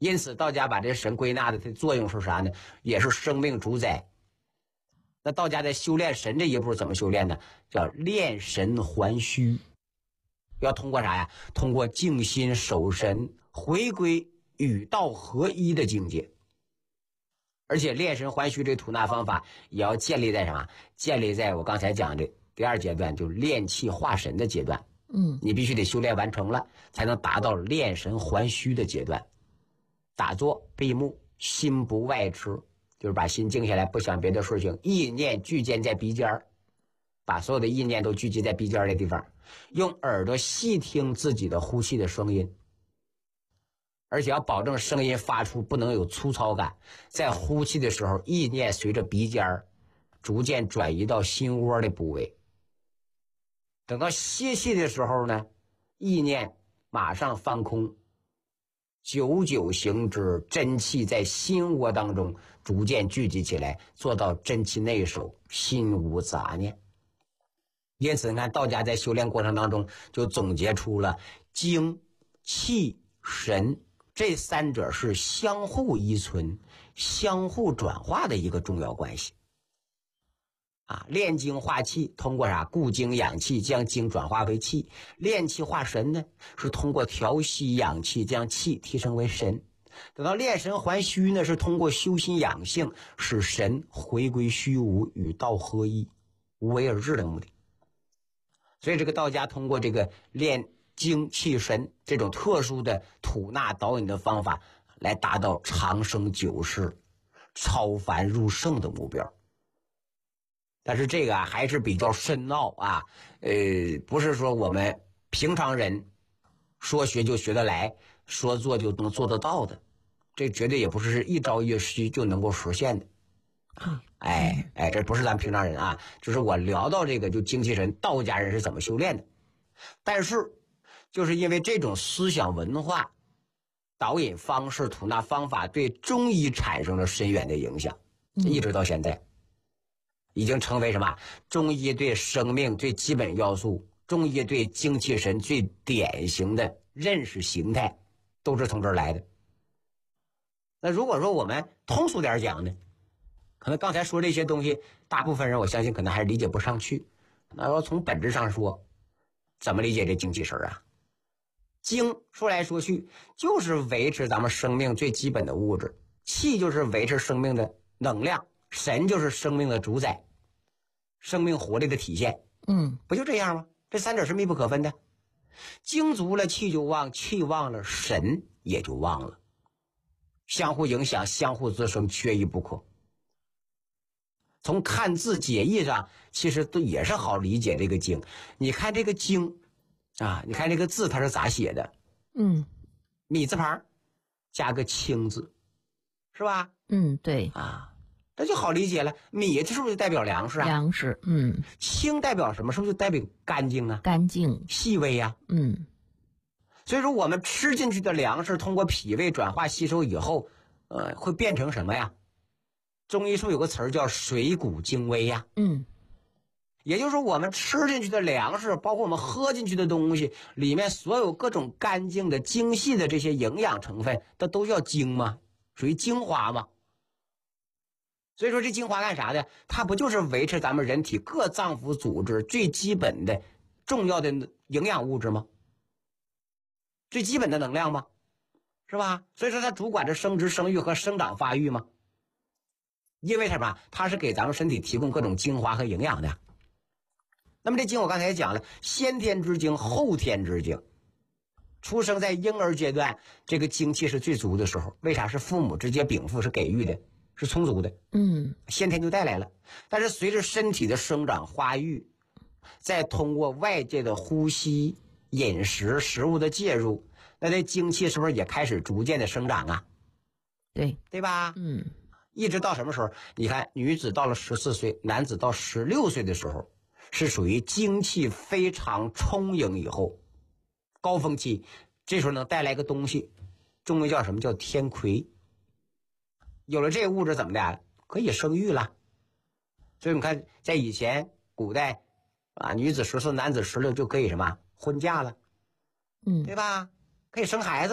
因此道家把这神归纳的作用是啥呢？也是生命主宰。那道家在修炼神这一步怎么修炼呢？叫炼神还虚，要通过啥呀？通过静心守神，回归与道合一的境界。而且炼神还虚这吐纳方法也要建立在什么？建立在我刚才讲的第二阶段，就是炼气化神的阶段。你必须得修炼完成了，才能达到炼神还虚的阶段。打坐闭目，心不外驰，就是把心静下来，不想别的事情，意念聚集在鼻尖，把所有的意念都聚集在鼻尖的地方，用耳朵细听自己的呼气的声音，而且要保证声音发出不能有粗糙感。在呼气的时候，意念随着鼻尖逐渐转移到心窝的部位。等到歇气的时候呢，意念马上放空，久久行之，真气在心窝当中逐渐聚集起来，做到真气内守，心无杂念。因此你看道家在修炼过程当中就总结出了精、气、神这三者是相互依存、相互转化的一个重要关系。炼精化气，通过啥？固精养气，将精转化为气。炼气化神呢，是通过调息养气，将气提升为神。等到炼神还虚呢，是通过修心养性，使神回归虚无，与道合一，无为而治的目的。所以这个道家通过这个炼精气神这种特殊的吐纳导引的方法，来达到长生久世、超凡入圣的目标。但是这个还是比较深奥啊，不是说我们平常人说学就学得来，说做就能做得到的，这绝对也不是一朝一夕就能够实现的。这不是咱平常人啊，就是我聊到这个就精气神，道家人是怎么修炼的。但是就是因为这种思想文化、导引方式、吐纳方法对中医产生了深远的影响，一直到现在。已经成为什么？中医对生命最基本要素，中医对精气神最典型的认识形态，都是从这儿来的。那如果说我们通俗点讲呢，可能刚才说这些东西，大部分人我相信可能还是理解不上去。那要从本质上说，怎么理解这精气神啊？精说来说去就是维持咱们生命最基本的物质，气就是维持生命的能量，神就是生命的主宰，生命活力的体现。不就这样吗？这三者是密不可分的。精足了气就旺，气旺了神也就旺了，相互影响，相互滋生，缺一不可。从看字解义上其实都也是好理解这个精。你看这个精你看这个字它是咋写的？米字旁加个清字，是吧？ 对这就好理解了。米这是不是就代表粮食啊？ 粮食。 清代表什么？是不是就代表干净啊？ 干净、 细微啊。所以说我们吃进去的粮食通过脾胃转化吸收以后，会变成什么呀？中医是不是有个词儿叫水谷精微呀？也就是说我们吃进去的粮食，包括我们喝进去的东西，里面所有各种干净的精细的这些营养成分，它都叫精吗？属于精华吗？所以说这精华干啥的？它不就是维持咱们人体各脏腑组织最基本的重要的营养物质吗？最基本的能量吗？是吧？所以说它主管着生殖生育和生长发育吗？因为什么？它是给咱们身体提供各种精华和营养的。那么这精我刚才也讲了，先天之精，后天之精。出生在婴儿阶段，这个精气是最足的时候。为啥？是父母直接禀赋，是给予的，是充足的。先天就带来了。但是随着身体的生长发育，再通过外界的呼吸、饮食、食物的介入，那这精气是不是也开始逐渐的生长啊？对吧？一直到什么时候？你看女子到了14岁，男子到16岁的时候，是属于精气非常充盈以后，高峰期。这时候能带来一个东西，中医叫什么？叫天癸。有了这个物质怎么的？可以生育了。所以你看在以前古代女子14，男子16就可以什么婚嫁了，对吧？可以生孩子。